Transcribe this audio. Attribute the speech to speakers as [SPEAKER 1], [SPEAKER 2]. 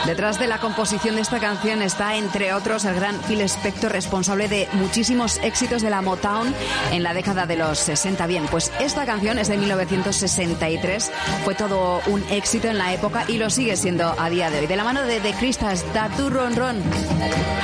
[SPEAKER 1] Detrás de la composición de esta canción está, entre otros, el gran Phil Spector, responsable de muchísimos éxitos de la Motown en la década de los 60. Bien, pues esta canción es de 1963, fue todo un éxito en la época y lo sigue siendo a día de hoy. De la mano de The Crystals, Da Tu Ron Ron.